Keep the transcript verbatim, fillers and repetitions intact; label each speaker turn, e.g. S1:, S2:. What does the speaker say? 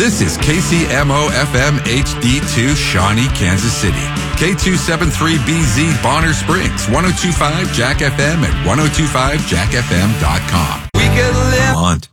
S1: This is K C M O F M H D two, Shawnee, Kansas City. K two seventy-three B Z, Bonner Springs, ten twenty-five Jack F M, and ten twenty-five jack f m dot com. We can live.